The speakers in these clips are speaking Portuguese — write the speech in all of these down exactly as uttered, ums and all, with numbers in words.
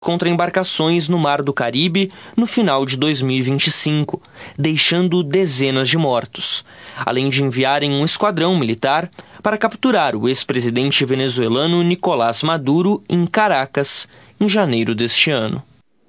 contra embarcações no Mar do Caribe no final de dois mil e vinte e cinco, deixando dezenas de mortos, além de enviarem um esquadrão militar para capturar o ex-presidente venezuelano Nicolás Maduro em Caracas, em janeiro deste ano.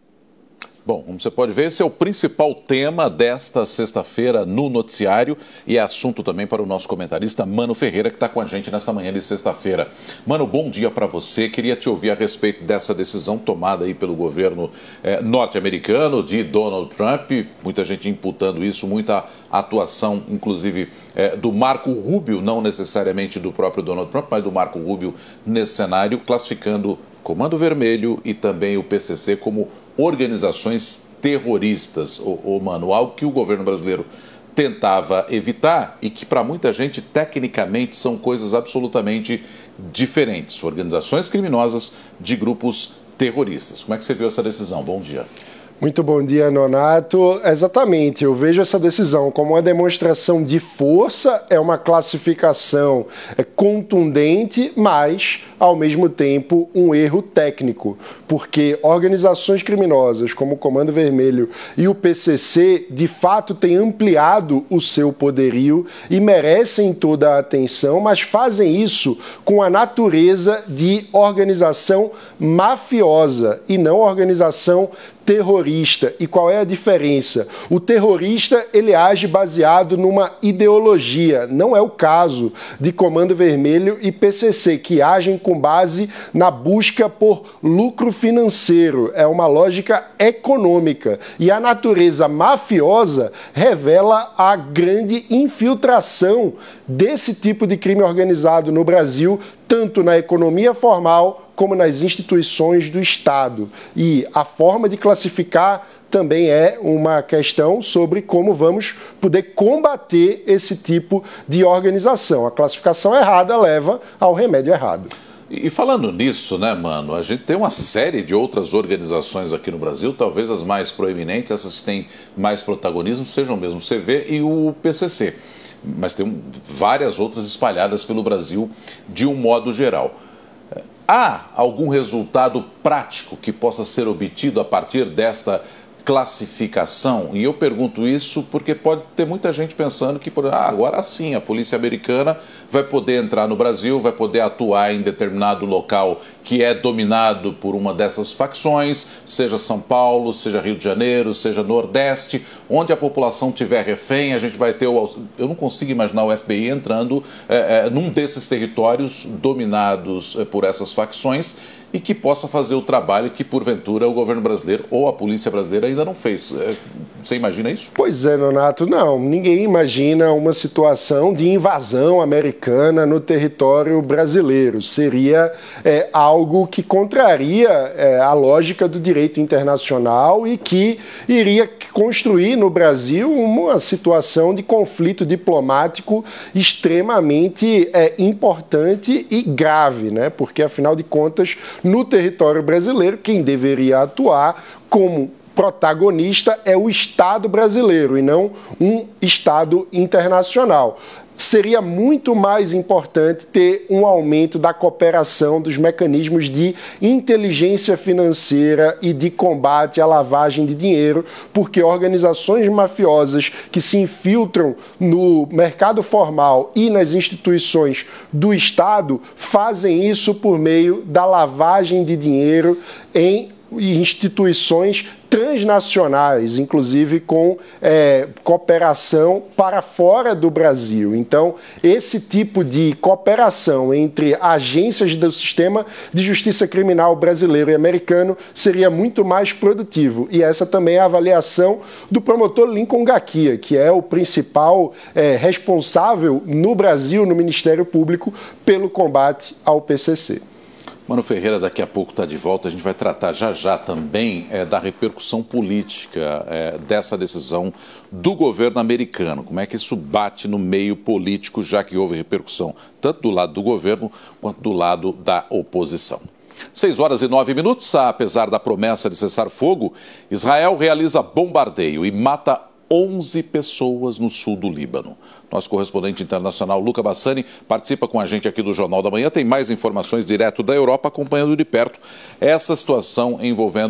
Bom, como você pode ver, esse é o principal tema desta sexta-feira no noticiário e é assunto também para o nosso comentarista Mano Ferreira, que está com a gente nesta manhã de sexta-feira. Mano, bom dia para você. Queria te ouvir a respeito dessa decisão tomada aí pelo governo eh, norte-americano de Donald Trump. Muita gente imputando isso, muita atuação, inclusive, eh, do Marco Rubio, não necessariamente do próprio Donald Trump, mas do Marco Rubio nesse cenário, classificando Comando Vermelho e também o P C C como organizações terroristas, ô, ô, mano, algo que o governo brasileiro tentava evitar e que para muita gente tecnicamente são coisas absolutamente diferentes, organizações criminosas de grupos terroristas. Como é que você viu essa decisão? Bom dia. Muito bom dia, Nonato. Exatamente, eu vejo essa decisão como uma demonstração de força, é uma classificação contundente, mas, ao mesmo tempo, um erro técnico, porque organizações criminosas como o Comando Vermelho e o P C C, de fato, têm ampliado o seu poderio e merecem toda a atenção, mas fazem isso com a natureza de organização mafiosa e não organização terrorista. E qual é a diferença? O terrorista, ele age baseado numa ideologia. Não é o caso de Comando Vermelho e P C C, que agem com base na busca por lucro financeiro. É uma lógica econômica. E a natureza mafiosa revela a grande infiltração desse tipo de crime organizado no Brasil, tanto na economia formal como nas instituições do Estado. E a forma de classificar também é uma questão sobre como vamos poder combater esse tipo de organização. A classificação errada leva ao remédio errado. E falando nisso, né, mano, a gente tem uma série de outras organizações aqui no Brasil, talvez as mais proeminentes, essas que têm mais protagonismo, sejam mesmo o C V e o P C C. Mas tem várias outras espalhadas pelo Brasil de um modo geral. Há algum resultado prático que possa ser obtido a partir desta classificação? E eu pergunto isso porque pode ter muita gente pensando que ah, agora sim a polícia americana vai poder entrar no Brasil, vai poder atuar em determinado local que é dominado por uma dessas facções, seja São Paulo, seja Rio de Janeiro, seja Nordeste, onde a população tiver refém, a gente vai ter o... Eu não consigo imaginar o F B I entrando é, é, num desses territórios dominados é, por essas facções e que possa fazer o trabalho que, porventura, o governo brasileiro ou a polícia brasileira ainda não fez. Você imagina isso? Pois é, Nonato, não. Ninguém imagina uma situação de invasão americana no território brasileiro. Seria é, algo que contraria é, a lógica do direito internacional e que iria construir no Brasil uma situação de conflito diplomático extremamente é, importante e grave, né? Porque, afinal de contas, no território brasileiro, quem deveria atuar como protagonista é o Estado brasileiro e não um Estado internacional. Seria muito mais importante ter um aumento da cooperação dos mecanismos de inteligência financeira e de combate à lavagem de dinheiro, porque organizações mafiosas que se infiltram no mercado formal e nas instituições do Estado fazem isso por meio da lavagem de dinheiro em instituições transnacionais, inclusive com é, cooperação para fora do Brasil. Então, esse tipo de cooperação entre agências do sistema de justiça criminal brasileiro e americano seria muito mais produtivo. E essa também é a avaliação do promotor Lincoln Gakia, que é o principal é, responsável no Brasil, no Ministério Público, pelo combate ao P C C. Mano Ferreira daqui a pouco está de volta, a gente vai tratar já já também é, da repercussão política é, dessa decisão do governo americano, como é que isso bate no meio político, já que houve repercussão tanto do lado do governo quanto do lado da oposição. seis horas e nove minutos, apesar da promessa de cessar fogo, Israel realiza bombardeio e mata onze pessoas no sul do Líbano. Nosso correspondente internacional, Luca Bassani, participa com a gente aqui do Jornal da Manhã. Tem mais informações direto da Europa, acompanhando de perto essa situação envolvendo